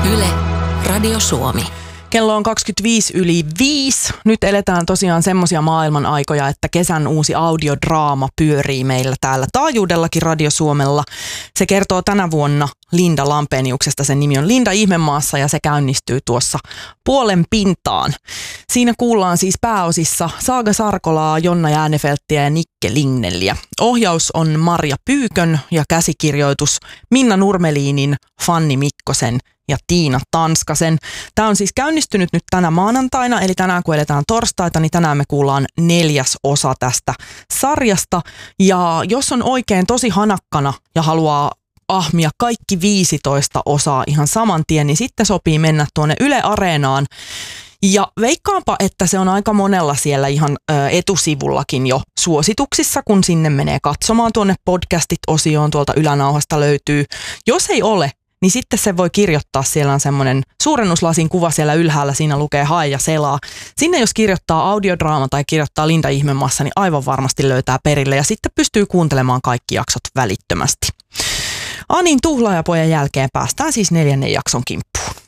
Yle, Radio Suomi. Kello on 5:25. Nyt eletään tosiaan semmoisia maailman aikoja, että kesän uusi audiodraama pyörii meillä täällä taajuudellakin Radio Suomella. Se kertoo tänä vuonna Linda Lampeniuksesta. Sen nimi on Linda Ihmemaassa ja se käynnistyy tuossa puolen pintaan. Siinä kuullaan siis pääosissa Saaga Sarkolaa, Jonna Jäänefelttiä ja Nikke Lignelliä. Ohjaus on Marja Pyykön ja käsikirjoitus Minna Nurmelinin, Fanni Mikkosen ja Tiina Tanskasen. Tämä on siis käynnistynyt nyt tänä maanantaina, eli tänään kun eletään torstaita, niin tänään me kuullaan 4. osa tästä sarjasta. Ja jos on oikein tosi hanakkana ja haluaa ahmia kaikki 15 osaa ihan saman tien, niin sitten sopii mennä tuonne Yle Areenaan. Ja veikkaanpa, että se on aika monella siellä ihan etusivullakin jo suosituksissa, kun sinne menee katsomaan tuonne podcastit-osioon, tuolta ylänauhasta löytyy. Jos ei ole, niin sitten se voi kirjoittaa, siellä on semmoinen suurennuslasin kuva siellä ylhäällä, siinä lukee hae ja selaa. Sinne jos kirjoittaa audiodraama tai kirjoittaa Linda Ihmemaassa, niin aivan varmasti löytää perille ja sitten pystyy kuuntelemaan kaikki jaksot välittömästi. Anin Tuhlaajapojan jälkeen päästään siis 4. jakson kimppuun.